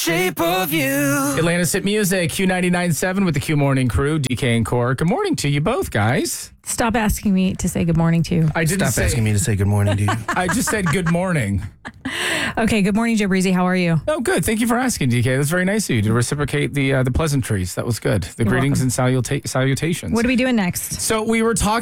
Shape of you. Atlanta's Hit Music, Q99.7 with the Q Morning Crew, DK and Core. Good morning to you both, guys. Stop asking me to say good morning to you. I didn't Stop asking me to say good morning to you. I just said good morning. Okay, good morning, Joe Breezy. How are you? Oh, good. Thank you for asking, DK. That's very nice of you to reciprocate the pleasantries. That was good. The You're greetings welcome. and salutations. What are we doing next? So we were talking